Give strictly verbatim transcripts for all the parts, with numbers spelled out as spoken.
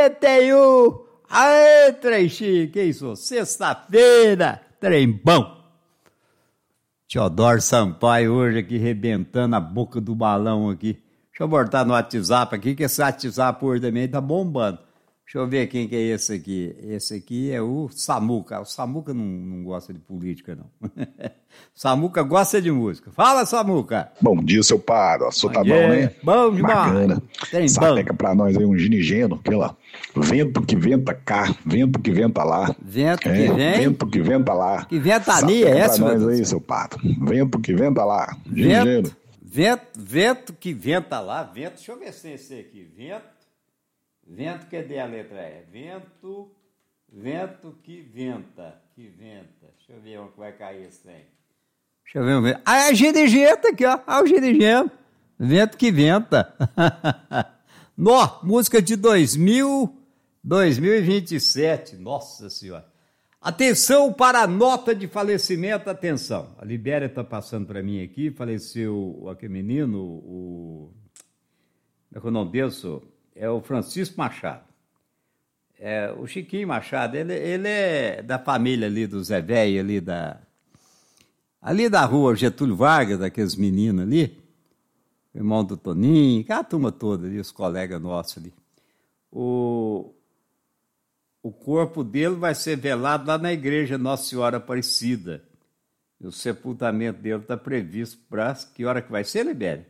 e um. Aê, trem chique, isso? Sexta-feira, trem bom. Teodoro Sampaio hoje aqui rebentando a boca do balão aqui. Deixa eu botar no WhatsApp aqui, que esse WhatsApp hoje também tá bombando. Deixa eu ver quem que é esse aqui. Esse aqui é o Samuca. O Samuca não, não gosta de política, não. Samuca gosta de música. Fala, Samuca. Bom dia, seu Paro. Só tá bom, né? Bom demais. Bacana. Tem Sapeca pra nós aí um ginigeno, aquela vento que venta cá, vento que venta lá. Vento é, que vem. Vento que venta lá. Que ventania é essa, pra meu nós Deus? aí, seu Pato. Vento que venta lá. Ginigeno. Vento, vento, vento que venta lá. Vento, deixa eu ver se é esse aqui. Vento. Vento, cadê a letra E? Vento, vento que venta, que venta. Deixa eu ver onde vai cair esse trem. Deixa eu ver. Um vento. Ah, é ginigento aqui, ó. Ah, o ginigento. Vento que venta. Nó, música de dois mil, dois mil e vinte e sete. Nossa Senhora. Atenção para a nota de falecimento. Atenção. A Libéria está passando para mim aqui. Faleceu aquele menino, o... Como é que é o nome dele, senhor? É o Francisco Machado. É, o Chiquinho Machado, ele, ele é da família ali do Zé Velho, ali da, ali da rua Getúlio Vargas, daqueles meninos ali, irmão do Toninho, aquela turma toda ali, os colegas nossos ali. O, o corpo dele vai ser velado lá na igreja Nossa Senhora Aparecida. E o sepultamento dele está previsto para que hora que vai ser, Libéria?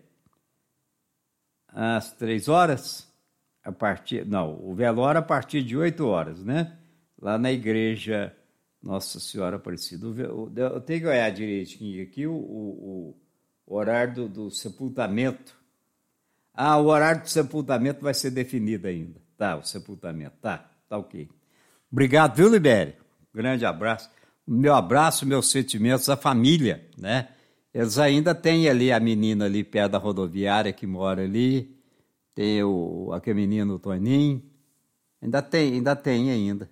Às três horas? A partir, não, o velório a partir de oito horas, né? Lá na igreja Nossa Senhora Aparecida. Eu tenho que olhar direitinho aqui o, o, o horário do, do sepultamento. Ah, o horário do sepultamento vai ser definido ainda. Tá, o sepultamento, tá, tá ok. Obrigado, viu, Libéria? Grande abraço. Meu abraço, meus sentimentos à família, né? Eles ainda têm ali a menina ali perto da rodoviária que mora ali. Tem o, aquele menino, o Toninho. Ainda tem, ainda tem ainda.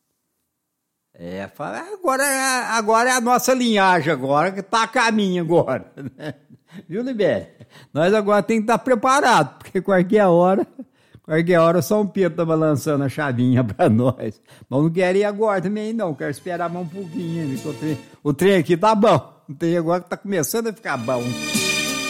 É, fala, agora, agora é a nossa linhagem agora, que está a caminho agora. Né? Viu, Libéria? Nós agora temos que estar preparados, porque qualquer hora, qualquer hora São Pedro está balançando a chavinha para nós. Mas não quero ir agora também não, quero esperar mais um pouquinho. O trem, o trem aqui tá bom. O trem agora está começando a ficar bom.